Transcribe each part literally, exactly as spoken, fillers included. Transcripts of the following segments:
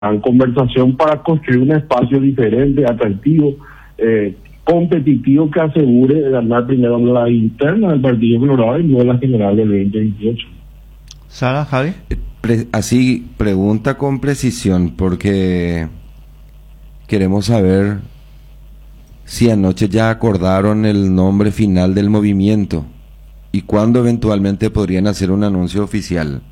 conversación para construir un espacio diferente, atractivo, eh, competitivo, que asegure ganar primero la interna del Partido Colorado y luego la general del veinte veintiocho. Sara, Javi. Pre- así, pregunta con precisión, porque queremos saber si anoche ya acordaron el nombre final del movimiento y cuándo eventualmente podrían hacer un anuncio oficial.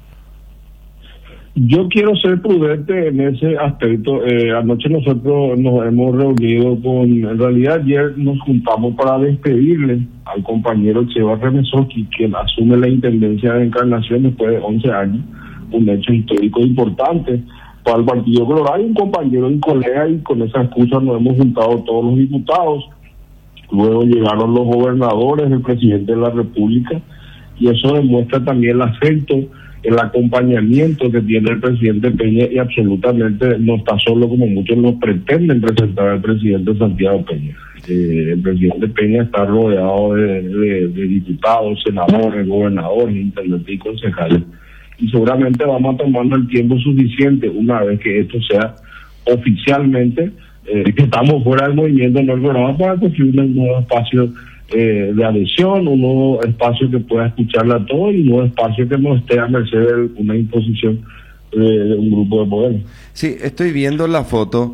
Yo quiero ser prudente en ese aspecto. Eh, anoche nosotros nos hemos reunido con, en realidad ayer nos juntamos para despedirle al compañero Cheva Remesoski, quien asume la intendencia de Encarnación después de once años, un hecho histórico importante para el Partido Colorado, y un compañero y colega, y con esa excusa nos hemos juntado todos los diputados. Luego llegaron los gobernadores, el presidente de la República, y eso demuestra también el afecto, el acompañamiento que tiene el presidente Peña, y absolutamente no está solo como muchos nos pretenden presentar al presidente Santiago Peña. Eh, el presidente Peña está rodeado de, de, de diputados, senadores, gobernadores, intendentes y concejales, y seguramente vamos a tomar el tiempo suficiente una vez que esto sea oficialmente, eh, que estamos fuera del movimiento no Colorado, para construir un nuevo espacio Eh, de adhesión, un nuevo espacio que pueda escucharla a todos y un nuevo espacio que no esté a merced de una imposición eh, de un grupo de poder. Sí, estoy viendo la foto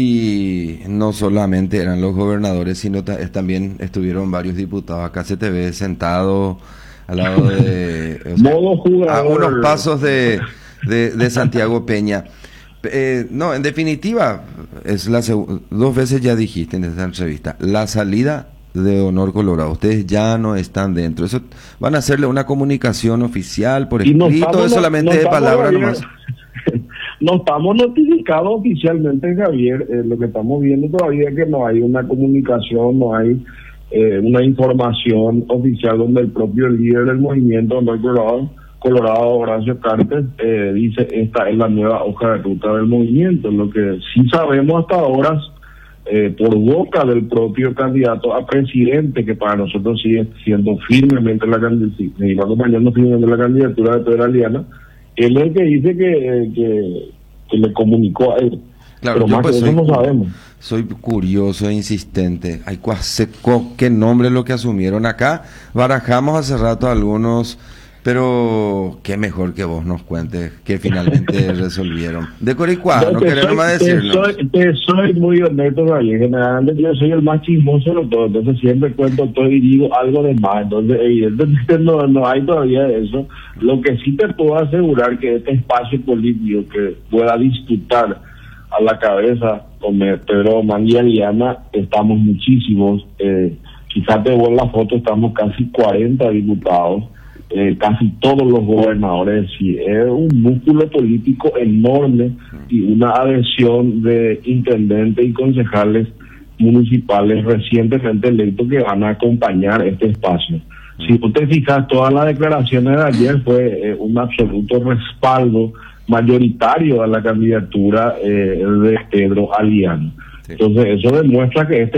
y no solamente eran los gobernadores, sino ta- también estuvieron varios diputados. Acá se te ve sentado al lado de... o sea, Modo jugador. a unos pasos de, de, de Santiago Peña. Eh, no, en definitiva, es la seg- dos veces ya dijiste en esta entrevista, la salida de Honor Colorado, ustedes ya no están dentro. Eso van a hacerle una comunicación oficial por Y no escrito, estamos, es solamente no de estamos, palabra Javier, nomás. No estamos notificados oficialmente, Javier. Eh, lo que estamos viendo todavía es que no hay una comunicación, no hay eh, una información oficial donde el propio líder del movimiento Honor Colorado, Colorado Horacio Cartes, eh, dice esta es la nueva hoja de ruta del movimiento. Lo que sí sabemos hasta ahora, Eh, por boca del propio candidato a presidente, que para nosotros sigue siendo firmemente la candidatura, sigue acompañando firmemente la candidatura de Pedro Aliana, él es el que dice que, eh, que, que le comunicó a él. Claro, pero yo más pues que soy, eso no sabemos. soy curioso e insistente. Hay cuaseco, qué nombre es lo que asumieron acá. Barajamos hace rato algunos, pero qué mejor que vos nos cuentes que finalmente resolvieron. De Coricua, no Te queremos soy- más te decirlo. soy, te soy muy honesto, Javier. Generalmente yo soy el más chismoso de todos, entonces siempre cuento todo y digo algo de más. Entonces, evidentemente no, no hay todavía eso. Lo que sí te puedo asegurar que este espacio político que pueda disputar a la cabeza con Pedro Omar y Aliana, estamos muchísimos. Eh, quizás te veo en la foto, estamos casi cuarenta diputados. Eh, casi todos los gobernadores, sí, es un músculo político enorme y una adhesión de intendentes y concejales municipales recientemente electos que van a acompañar este espacio. Si usted fijas, todas las declaraciones de ayer fue eh, un absoluto respaldo mayoritario a la candidatura eh, de Pedro Aliana. Sí. Entonces eso demuestra que este